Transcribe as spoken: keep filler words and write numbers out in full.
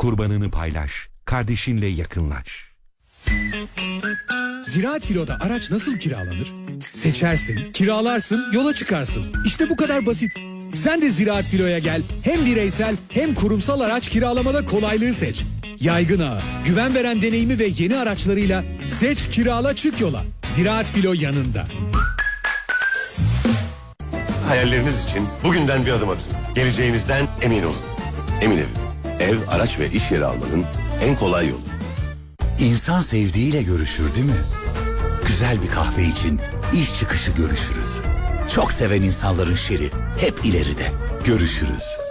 Kurbanını paylaş, kardeşinle yakınlaş. Ziraat Filo'da araç nasıl kiralanır? Seçersin, kiralarsın, yola çıkarsın. İşte bu kadar basit. Sen de Ziraat Filo'ya gel. Hem bireysel hem kurumsal araç kiralamada kolaylığı seç. Yaygın ağı, güven veren deneyimi ve yeni araçlarıyla seç, kirala, çık yola. Ziraat Filo yanında. Hayalleriniz için bugünden bir adım atın. Geleceğinizden emin olun. Emin Ev. Ev, araç ve iş yeri almanın en kolay yolu. İnsan sevdiğiyle görüşür değil mi? Güzel bir kahve için iş çıkışı görüşürüz. Çok seven insanların şeri hep ileride. Görüşürüz.